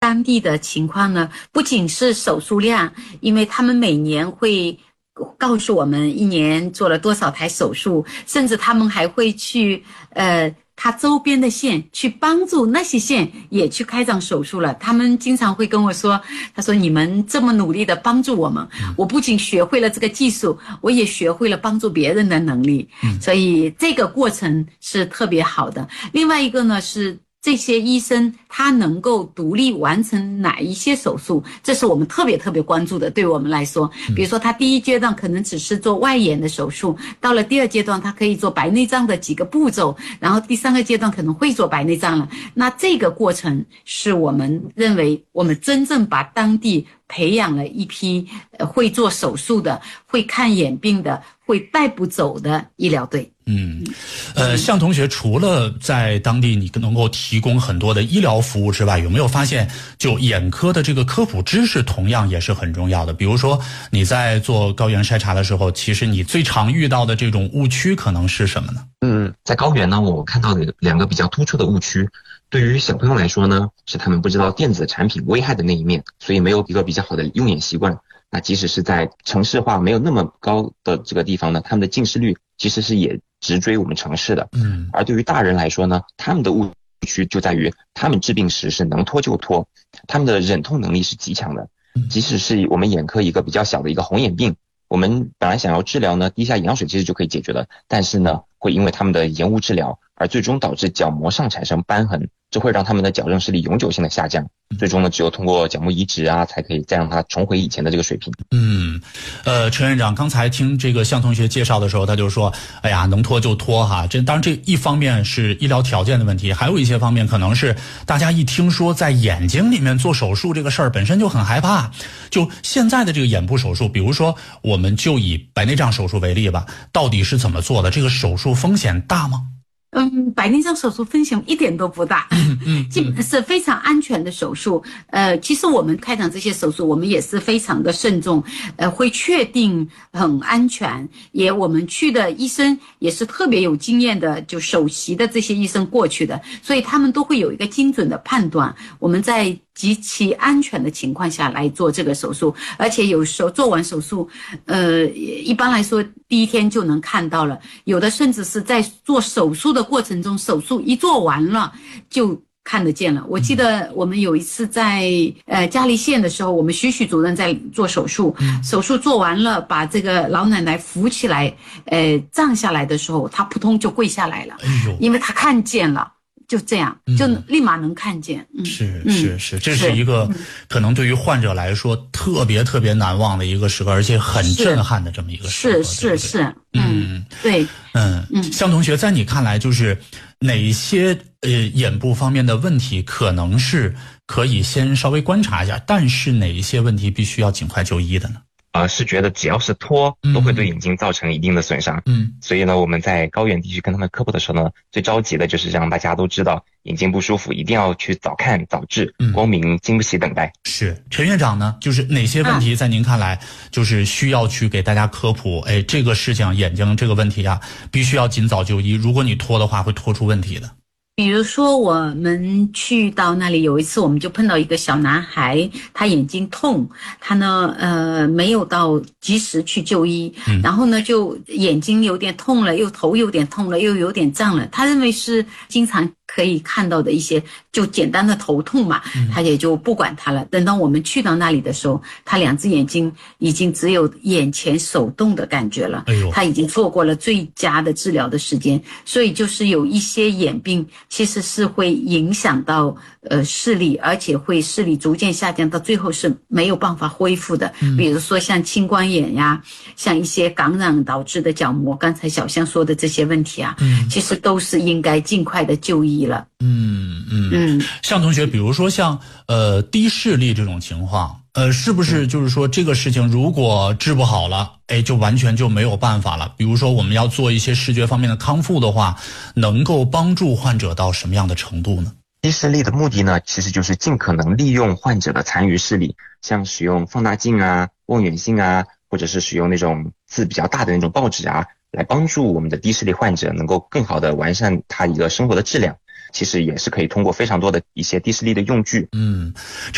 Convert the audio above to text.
当地的情况呢，不仅是手术量，因为他们每年会告诉我们一年做了多少台手术，甚至他们还会去他周边的县去帮助那些县也去开展手术了。他们经常会跟我说，他说你们这么努力的帮助我们，我不仅学会了这个技术，我也学会了帮助别人的能力，所以这个过程是特别好的。另外一个呢是这些医生他能够独立完成哪一些手术，这是我们特别关注的。对我们来说，比如说他第一阶段可能只是做外眼的手术，到了第二阶段他可以做白内障的几个步骤，然后第三个阶段可能会做白内障了。那这个过程是我们认为我们真正把当地培养了一批会做手术的、会看眼病的、会带不走的医疗队。 向同学，除了在当地你能够提供很多的医疗服务之外，有没有发现就眼科的这个科普知识同样也是很重要的？比如说你在做高原筛查的时候，其实你最常遇到的这种误区可能是什么呢？ 在高原呢，我看到的两个比较突出的误区，对于小朋友来说呢，是他们不知道电子产品危害的那一面，所以没有一个比较好的用眼习惯。那即使是在城市化没有那么高的这个地方呢，他们的近视率其实是也直追我们城市的。而对于大人来说呢，他们的误区就在于他们治病时是能拖就拖，他们的忍痛能力是极强的。即使是我们眼科一个比较小的一个红眼病，我们本来想要治疗呢，滴下眼药水其实就可以解决了，但是呢，会因为他们的延误治疗而最终导致角膜上产生瘢痕，这会让他们的矫正视力永久性的下降。最终呢，只有通过角膜移植啊，才可以再让它重回以前的这个水平。 陈院长刚才听这个向同学介绍的时候，他就说，哎呀，能拖就拖哈。当然这一方面是医疗条件的问题，还有一些方面可能是大家一听说在眼睛里面做手术这个事儿本身就很害怕。就现在的这个眼部手术，比如说我们就以白内障手术为例吧，到底是怎么做的？这个手术风险大吗？ 白内障手术风险一点都不大，基本是非常安全的手术。其实我们开展这些手术，我们也是非常的慎重，会确定很安全。我们去的医生也是特别有经验的，就首席的这些医生过去的，所以他们都会有一个精准的判断。我们在极其安全的情况下来做这个手术，而且有时候做完手术，一般来说第一天就能看到了，有的甚至是在做手术的过程中，手术一做完了就看得见了。我记得我们有一次在嘉梨县的时候，我们徐主任在做手术，手术做完了，把这个老奶奶扶起来，站下来的时候，她扑通就跪下来了，因为她看见了。就这样，就立马能看见。 是，这是一个可能对于患者来说特别难忘的一个时刻，而且很震撼的这么一个时刻。是， 对， 向同学，在你看来，就是哪些眼部方面的问题可能是可以先稍微观察一下，但是哪一些问题必须要尽快就医的呢？ 是觉得只要是拖都会对眼睛造成一定的损伤。所以呢，我们在高原地区跟他们科普的时候呢，最着急的就是让大家都知道眼睛不舒服一定要去早看早治，光明经不起等待。 是，陈院长呢，就是哪些问题在您看来就是需要去给大家科普？这个事情眼睛这个问题啊，必须要尽早就医，如果你拖的话会拖出问题的。 比如说我们去到那里，有一次我们就碰到一个小男孩，他眼睛痛，他呢没有到及时去就医，然后呢就眼睛有点痛了，又头有点痛了，又有点胀了，他认为是经常可以看到的一些就简单的头痛嘛，他也就不管他了。等到我们去到那里的时候，他两只眼睛已经只有眼前手动的感觉了，他已经错过了最佳的治疗的时间。所以就是有一些眼病其实是会影响到视力，而且会视力逐渐下降，到最后是没有办法恢复的。比如说像青光眼呀，像一些感染导致的角膜，刚才小香说的这些问题啊，其实都是应该尽快的就医了。 向同学，比如说像低视力这种情况，是不是就是说这个事情如果治不好了，就完全就没有办法了？比如说我们要做一些视觉方面的康复的话，能够帮助患者到什么样的程度呢？ 低视力的目的呢，其实就是尽可能利用患者的残余视力，像使用放大镜啊、望远镜啊，或者是使用那种字比较大的那种报纸啊，来帮助我们的低视力患者能够更好的完善他一个生活的质量。其实也是可以通过非常多的一些低视力的用具。